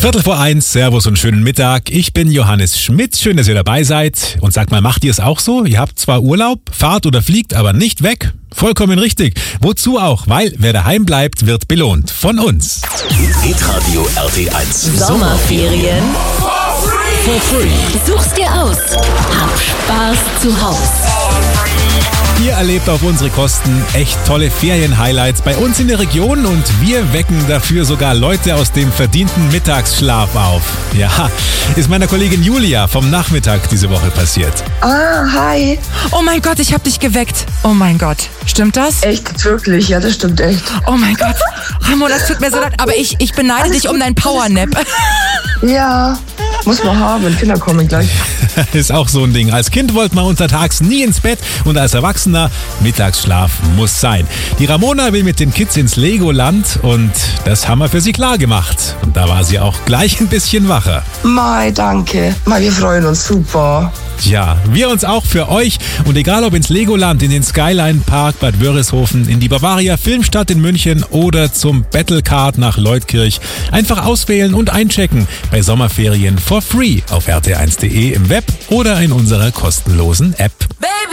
1:15, Servus und schönen Mittag. Ich bin Johannes Schmidt, schön, dass ihr dabei seid. Und sagt mal, macht ihr es auch so? Ihr habt zwar Urlaub, fahrt oder fliegt, aber nicht weg? Vollkommen richtig. Wozu auch? Weil wer daheim bleibt, wird belohnt. Von uns. Hitradio RT1. Sommerferien For free. Such's dir aus. Hab Spaß zu Haus. Ihr erlebt auf unsere Kosten echt tolle Ferien-Highlights bei uns in der Region und wir wecken dafür sogar Leute aus dem verdienten Mittagsschlaf auf. Ja, ist meiner Kollegin Julia vom Nachmittag diese Woche passiert. Ah, hi. Oh mein Gott, ich hab dich geweckt. Oh mein Gott. Stimmt das? Echt, wirklich? Ja, das stimmt echt. Oh mein Gott. Ramon, das tut mir so leid, aber ich beneide dich um deinen Powernap. Ja, muss man haben. Kinder kommen gleich. Ist auch so ein Ding. Als Kind wollte man untertags nie ins Bett und als Erwachsener, Mittagsschlaf muss sein. Die Ramona will mit den Kids ins Legoland und das haben wir für sie klar gemacht. Und da war sie auch gleich ein bisschen wacher. Mai, danke. Mai, wir freuen uns super. Ja, wir uns auch für euch. Und egal ob ins Legoland, in den Skyline Park Bad Wörishofen, in die Bavaria Filmstadt in München oder zum Battlecard nach Leutkirch, einfach auswählen und einchecken bei Sommerferien for free auf rt1.de im Web oder in unserer kostenlosen App.